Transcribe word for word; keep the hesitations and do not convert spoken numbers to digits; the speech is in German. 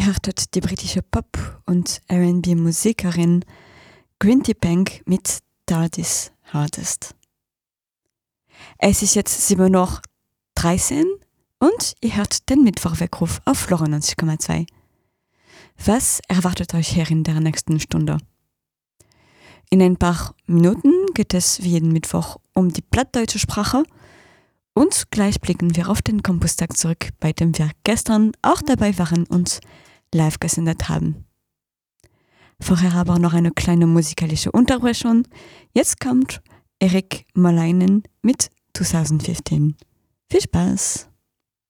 hörtet die britische Pop- und R and B-Musikerin Greenty Bank mit Dardy's Hardest. Es ist jetzt sieben Uhr dreizehn und ihr hört den Mittwochweckruf auf Flora neunzig Komma zwei. Was erwartet euch hier in der nächsten Stunde? In ein paar Minuten geht es wie jeden Mittwoch um die plattdeutsche Sprache und gleich blicken wir auf den Campustag zurück, bei dem wir gestern auch dabei waren und live gesendet haben. Vorher aber noch eine kleine musikalische Unterbrechung. Jetzt kommt Eric Malainen mit zwanzig fünfzehn. Viel Spaß!